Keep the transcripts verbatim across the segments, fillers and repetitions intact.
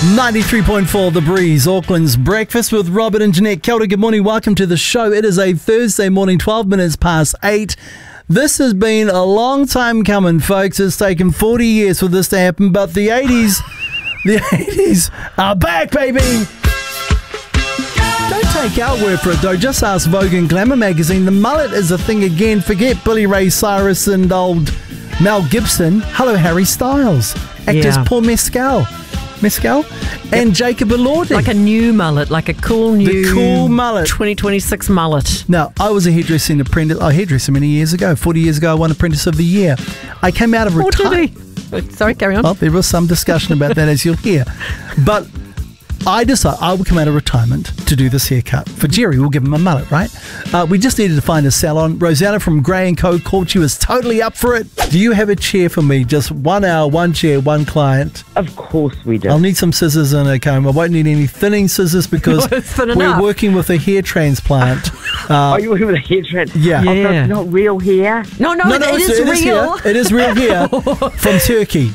ninety-three point four The Breeze, Auckland's breakfast with Robert and Jeanette. Kia ora, good morning, welcome to the show. It is a Thursday morning, twelve minutes past eight. This has been a long time coming, folks. It's taken forty years for this to happen, but the eighties, the eighties are back, baby. Don't take our word for it, though. Just ask Vogue and Glamour magazine. The mullet is a thing again. Forget Billy Ray Cyrus and old Mel Gibson. Hello, Harry Styles. Actors Yeah. Paul Mescal. Mescal and yep. Jacob Elordi. Like a new mullet, like a cool new the cool mullet. twenty twenty-six mullet. Now, I was a hairdressing apprentice, oh, hairdresser many years ago. forty years ago, I won Apprentice of the Year. I came out of retirement. Sorry, carry on. Well, there was some discussion about that, as you'll hear. But I decided I would come out of retirement to do this haircut. For Jerry, we'll give him a mullet, right? Uh, we just needed to find a salon. Rosanna from Gray and Co. called. She was totally up for it. Do you have a chair for me? Just one hour, one chair, one client. Of course we do. I'll need some scissors and a comb. I won't need any thinning scissors because No, it's thin we're enough. working with a hair transplant. Uh, Are you working with a hair trend? Yeah. Oh, so Yeah. it's not real hair? No, no, no, no, it it's- is it is real. here. It is real here from Turkey.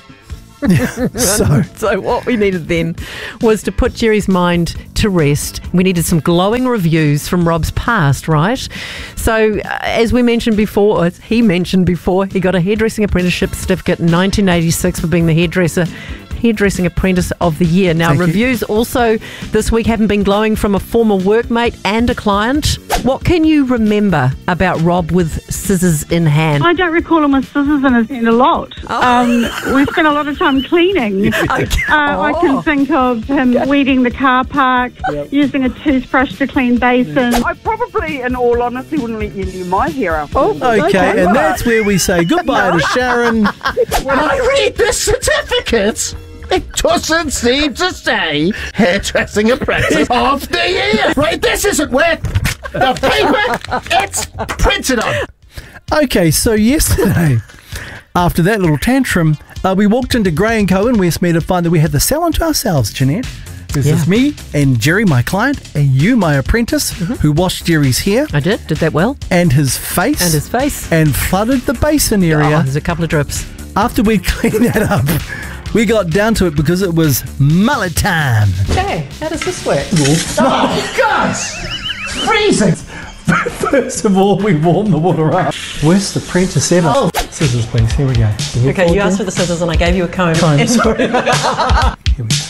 so So what we needed then was to put Jerry's mind to rest. We needed some glowing reviews from Rob's past, right? So uh, as we mentioned before, as he mentioned before, he got a hairdressing apprenticeship certificate in nineteen eighty-six for being the hairdresser Hairdressing Apprentice of the Year. Now, Thank you. reviews also this week haven't been glowing from a former workmate and a client. What can you remember about Rob with scissors in hand? I don't recall him with scissors in his hand a lot. Um, we spent a lot of time cleaning. Uh, I can think of him weeding the car park, using a toothbrush to clean basins. I probably, in all honesty, wouldn't let you leave my hair out. Oh, okay, and that's where we say goodbye to Sharon. When I read this certificate, it doesn't seem to say Hairdressing Apprentice of the Year. Right, this isn't where the paper it's printed on. Okay, so yesterday, after that little tantrum, uh, we walked into Gray and Co. in Westmead to find that we had the salon to ourselves, Jeanette. This Yeah. is me and Jerry, my client, and you, my apprentice, who washed Jerry's hair I did, did that well. and his face And his face. and flooded the basin Oh, area. there's a couple of drips. After we cleaned that up, we got down to it because it was mullet time. Okay, how does this work? Oh, God! Freezing! First of all, we warm the water up. Worst apprentice ever. Oh. Scissors, please. Here we go. Okay, you asked for the scissors and I gave you a comb. Comb, sorry. Here we go.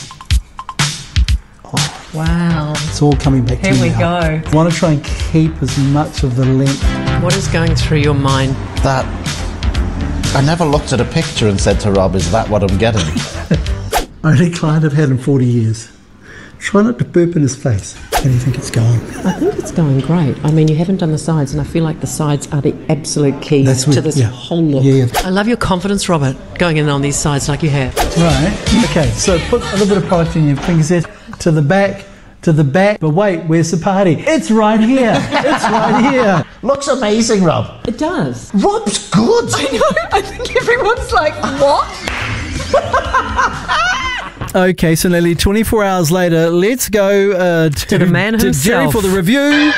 Wow. It's all coming back Here to we you now. go. I want to try and keep as much of the length. What is going through your mind? That. I never looked at a picture and said to Rob, is that what I'm getting? Only client I've had in forty years. Try not to burp in his face. How do you think it's going? I think it's going great. I mean, you haven't done the sides, and I feel like the sides are the absolute key That's to what- this yeah. whole look. Yeah. I love your confidence, Robert, going in on these sides like you have. Right. Okay, so put a little bit of product in your fingers there. To the back, to the back. But wait, where's the party? It's right here. It's right here. Looks amazing, Rob. It does. Rob's good. I know, I think everyone's like, what? Okay, so nearly twenty-four hours later, let's go uh, to, To the man to Jerry himself. for the review.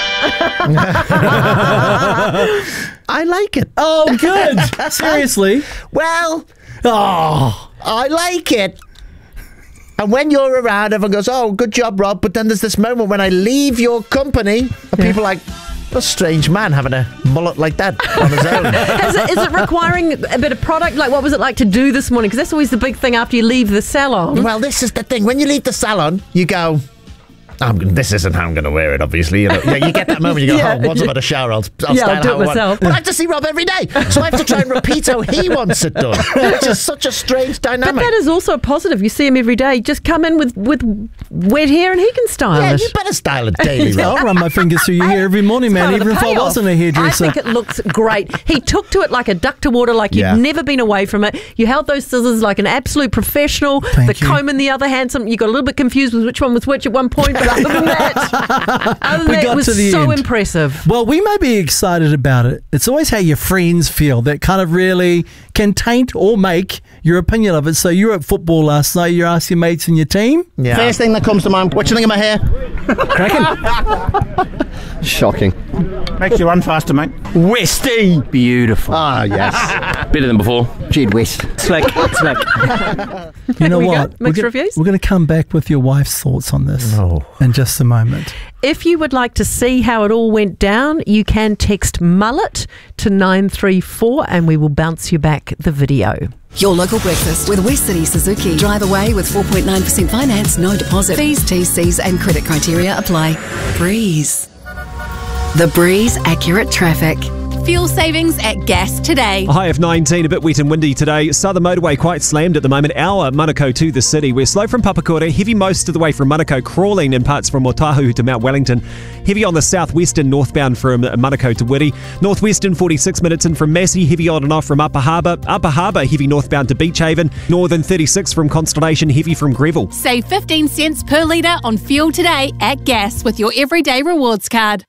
I like it. Oh, good. Seriously. Well, Oh. I like it. And when you're around, everyone goes, oh, good job, Rob. But then there's this moment when I leave your company, and people are like, a strange man having a mullet like that on his own. Is it, is it requiring a bit of product? Like, what was it like to do this morning? Because that's always the big thing after you leave the salon. Well, this is the thing. When you leave the salon, you go, I'm, this isn't how I'm going to wear it, obviously. You know, yeah, you get that moment, you go, Yeah, oh, once yeah. I'm at a shower, I'll, I'll Yeah, I'll style do how it I want. myself. But I have to see Rob every day. So I have to try and repeat how he wants it done, which is such a strange But dynamic. that is also a positive. You see him every day. Just come in with, with wet hair and he can style yeah, it. you better style it daily, Rob. I'll run my fingers through your hair every morning, man, Part of even the if I payoff. wasn't a hairdresser. I think it looks great. He took to it like a duck to water, like Yeah. you've never been away from it. You held those scissors like an absolute professional. Thank the you. comb in the other hand, some, you got a little bit confused with which one was which at one point, but other than that, other than We that got it was to the so end. impressive. Well, we may be excited about it. It's always how your friends feel that kind of really can taint or make your opinion of it. So you were at football last night. You asked your mates in your team. Yeah. First thing that comes to mind, what do you think of my hair? Cracking. Shocking. Makes you run faster, mate. Westy. Beautiful. Ah, yes. Better than before. Jed West. Slick. Slick. You know we go. what? Mixed we're, go- reviews? We're going to come back with your wife's thoughts on this Oh. in just a moment. If you would like to see how it all went down, you can text mullet to nine three four and we will bounce you back the video. Your local breakfast with West City Suzuki. Drive away with four point nine percent finance, no deposit. Fees, T Cs and credit criteria apply. Breeze. The Breeze Accurate Traffic. Fuel savings at gas today. A high of nineteen, a bit wet and windy today. Southern motorway quite slammed at the moment. Our Manukau to the city. We're slow from Papakura, heavy most of the way from Manukau, crawling in parts from Otahu to Mount Wellington. Heavy on the southwestern northbound from Manukau to Wiri. Northwestern forty-six minutes in from Massey, heavy on and off from Upper Harbour. Upper Harbour heavy northbound to Beach Haven. Northern thirty-six from Constellation, heavy from Greville. Save fifteen cents per litre on fuel today at gas with your Everyday Rewards card.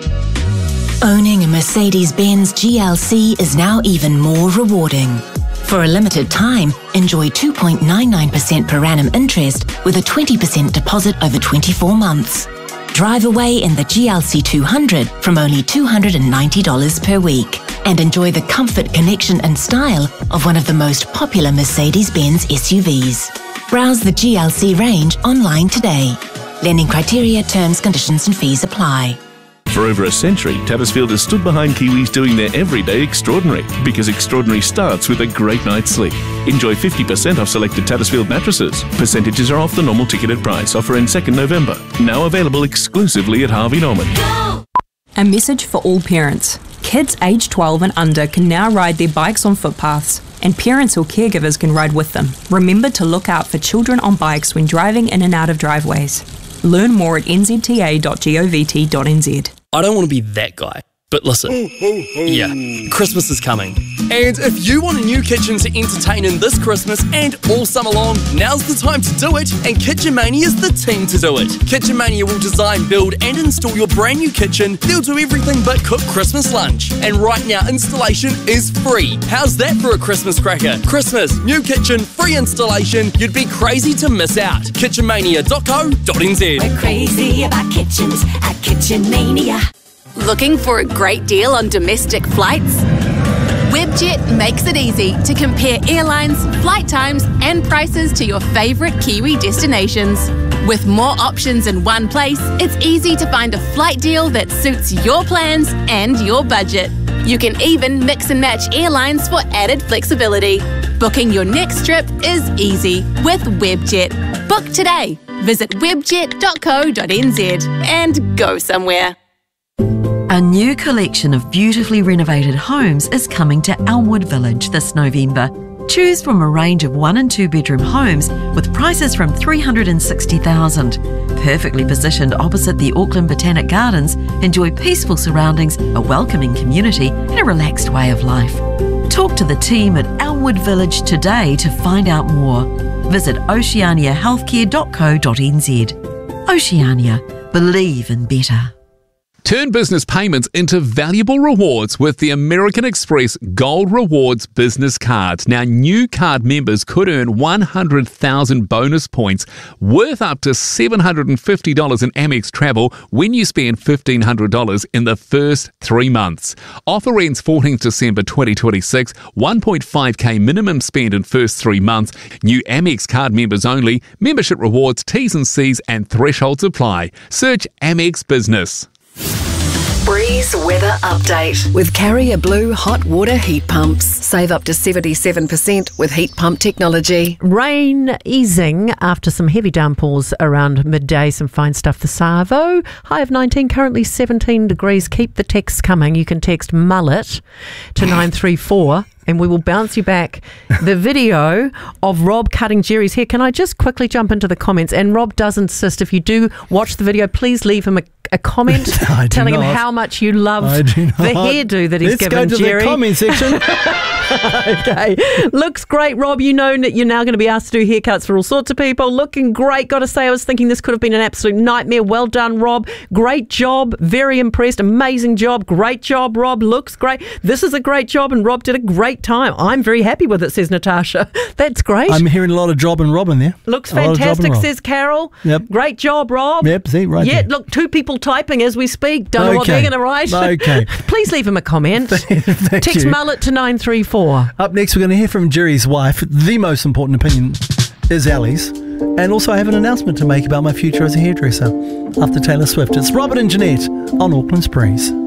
Owning a Mercedes-Benz G L C is now even more rewarding. For a limited time, enjoy two point nine nine percent per annum interest with a twenty percent deposit over twenty-four months. Drive away in the G L C two hundred from only two hundred ninety dollars per week and enjoy the comfort, connection and style of one of the most popular Mercedes-Benz S U Vs. Browse the G L C range online today. Lending criteria, terms, conditions and fees apply. For over a century, Tattersfield has stood behind Kiwis doing their everyday extraordinary, because extraordinary starts with a great night's sleep. Enjoy fifty percent off selected Tattersfield mattresses. Percentages are off the normal ticketed price. Offer ends second November. Now available exclusively at Harvey Norman. A message for all parents. Kids aged twelve and under can now ride their bikes on footpaths, and parents or caregivers can ride with them. Remember to look out for children on bikes when driving in and out of driveways. Learn more at n z t a dot govt dot n z. I don't want to be that guy, but listen. Yeah, Christmas is coming. And if you want a new kitchen to entertain in this Christmas and all summer long, now's the time to do it, and Kitchen Mania is the team to do it. Kitchen Mania will design, build and install your brand new kitchen. They'll do everything but cook Christmas lunch. And right now, installation is free. How's that for a Christmas cracker? Christmas, new kitchen, free installation. You'd be crazy to miss out. kitchen mania dot co dot n z. We're crazy about kitchens at Kitchen Mania. Looking for a great deal on domestic flights? Webjet makes it easy to compare airlines, flight times and prices to your favourite Kiwi destinations. With more options in one place, it's easy to find a flight deal that suits your plans and your budget. You can even mix and match airlines for added flexibility. Booking your next trip is easy with Webjet. Book today. Visit webjet dot co dot n z and go somewhere. A new collection of beautifully renovated homes is coming to Elmwood Village this November. Choose from a range of one and two bedroom homes with prices from three hundred sixty thousand dollars. Perfectly positioned opposite the Auckland Botanic Gardens, enjoy peaceful surroundings, a welcoming community and a relaxed way of life. Talk to the team at Elmwood Village today to find out more. Visit oceania healthcare dot co dot n z. Oceania. Believe in better. Turn business payments into valuable rewards with the American Express Gold Rewards Business Card. Now, new card members could earn one hundred thousand bonus points worth up to seven hundred fifty dollars in Amex travel when you spend fifteen hundred dollars in the first three months. Offer ends fourteenth December twenty twenty-six. one point five k minimum spend in first three months. New Amex card members only. Membership rewards, T's and C's and thresholds apply. Search Amex Business. Breeze weather update with Carrier Blue hot water heat pumps. Save up to seventy-seven percent with heat pump technology. Rain easing after some heavy downpours around midday. Some fine stuff this Savo. High of nineteen, currently seventeen degrees. Keep the texts coming. You can text mullet to nine three four. And we will bounce you back the video of Rob cutting Jerry's hair. Can I just quickly jump into the comments? And Rob does insist if you do watch the video, please leave him a, a comment telling him how much you love the hairdo that he's Let's given go to Jerry. the comment section. Okay. Looks great, Rob. You know that you're now going to be asked to do haircuts for all sorts of people. Looking great. Got to say, I was thinking this could have been an absolute nightmare. Well done, Rob. Great job. Very impressed. Amazing job. Great job, Rob. Looks great. This is a great job, and Rob did a great time. I'm very happy with it, says Natasha. That's great. I'm hearing a lot of job and Rob in there. Looks fantastic, says Carol. Yep. Great job, Rob. Yep, see, right Yeah, there. look, two people still typing as we speak. Don't know what Okay. they're going to write. Okay. Please leave him a comment. Thank Text you. mullet to nine three four. Up next, we're going to hear from Jerry's wife. The most important opinion is Ali's. And also, I have an announcement to make about my future as a hairdresser after Taylor Swift. It's Robert and Jeanette on Auckland's Breeze.